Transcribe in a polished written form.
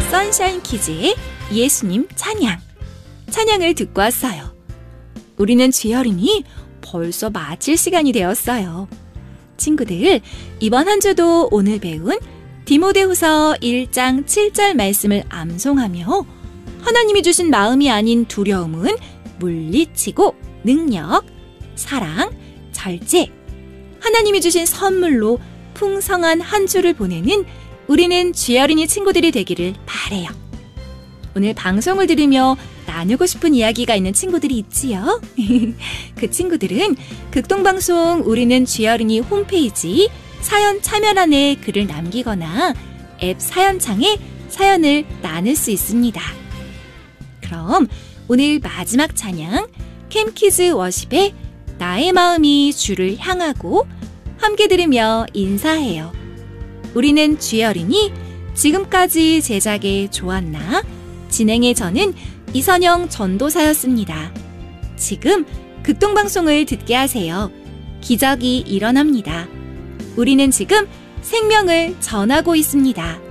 선샤인 키즈의 예수님 찬양을 듣고 왔어요. 우리는 주여리니 벌써 마칠 시간이 되었어요. 친구들, 이번 한 주도 오늘 배운 디모데후서 1장 7절 말씀을 암송하며 하나님이 주신 마음이 아닌 두려움은 물리치고 능력, 사랑, 절제, 하나님이 주신 선물로 풍성한 한 주를 보내는 우리는 주여리니 친구들이 되기를 바라요. 오늘 방송을 들으며 나누고 싶은 이야기가 있는 친구들이 있지요? 그 친구들은 극동방송 우리는 주여리니 홈페이지 사연 참여란에 글을 남기거나 앱 사연창에 사연을 나눌 수 있습니다. 그럼 오늘 마지막 찬양 캠키즈 워십의 나의 마음이 주를 향하고 함께 들으며 인사해요. 우리는 주여리니 지금까지 제작의 조한나, 진행의 저는 이선영 전도사였습니다. 지금 극동방송을 듣게 하세요. 기적이 일어납니다. 우리는 지금 생명을 전하고 있습니다.